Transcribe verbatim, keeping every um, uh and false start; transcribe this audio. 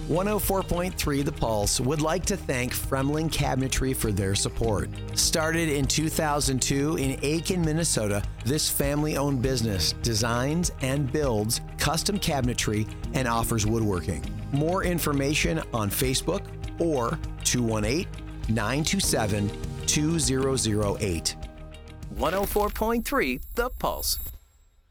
one oh four point three The Pulse would like to thank Fremling Cabinetry for their support. Started in two thousand two in Aiken, Minnesota, this family-owned business designs and builds custom cabinetry and offers woodworking. More information on Facebook or two one eight, nine two seven, two zero zero eight. one oh four point three The Pulse.